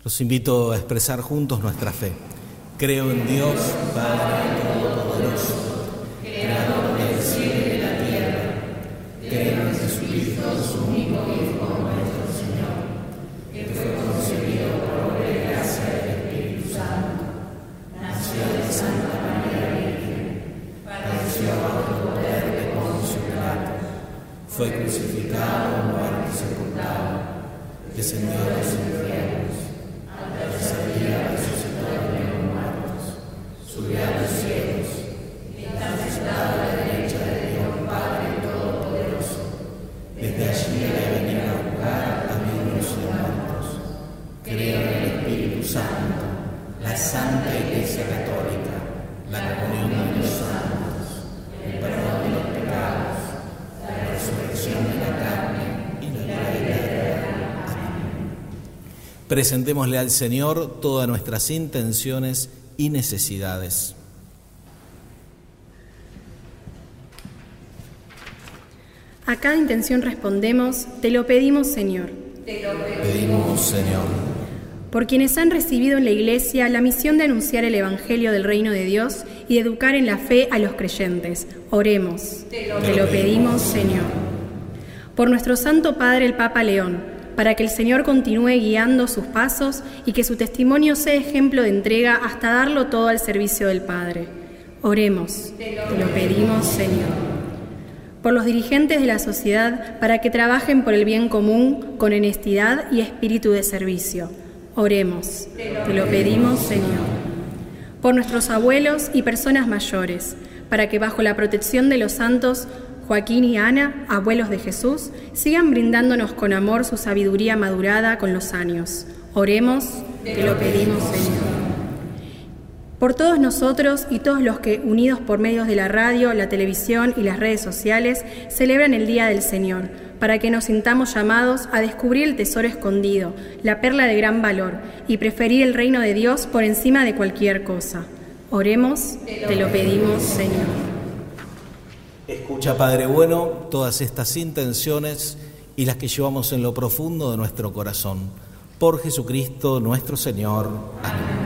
Los invito a expresar juntos nuestra fe. Creo en Dios, Padre Todopoderoso, Creador del cielo y de la tierra. Creo en Jesucristo, su único Hijo, nuestro Señor, que fue concebido por obra y gracia del Espíritu Santo. Nació de Santa María Virgen, padeció bajo el poder de Poncio Pilato, fue crucificado, muerto y sepultado, descendió a los infiernos, al tercer día resucitó de los muertos, subió a los cielos, está sentado a la derecha de Dios Padre Todopoderoso. Desde allí ha de venir a juzgar a vivos y muertos. Creo en el Espíritu Santo, la Santa Iglesia Católica, la comunión de los santos, el perdón de los pecados, la resurrección de la carne y la vida eterna. Amén. Presentémosle al Señor todas nuestras intenciones y necesidades. A cada intención respondemos, te lo pedimos, Señor. Te lo pedimos, Señor. Por quienes han recibido en la Iglesia la misión de anunciar el Evangelio del Reino de Dios y de educar en la fe a los creyentes, oremos. Te lo pedimos, Señor. Por nuestro Santo Padre, el Papa León, para que el Señor continúe guiando sus pasos y que su testimonio sea ejemplo de entrega hasta darlo todo al servicio del Padre. Oremos. Te lo pedimos, Señor. Por los dirigentes de la sociedad, para que trabajen por el bien común con honestidad y espíritu de servicio. Oremos. Te lo pedimos, Señor. Por nuestros abuelos y personas mayores, para que bajo la protección de los santos Joaquín y Ana, abuelos de Jesús, sigan brindándonos con amor su sabiduría madurada con los años. Oremos. Te lo pedimos, Señor. Por todos nosotros y todos los que, unidos por medios de la radio, la televisión y las redes sociales, celebran el Día del Señor, para que nos sintamos llamados a descubrir el tesoro escondido, la perla de gran valor, y preferir el reino de Dios por encima de cualquier cosa. Oremos, te lo pedimos, Señor. Escucha, Padre bueno, todas estas intenciones y las que llevamos en lo profundo de nuestro corazón. Por Jesucristo nuestro Señor. Amén.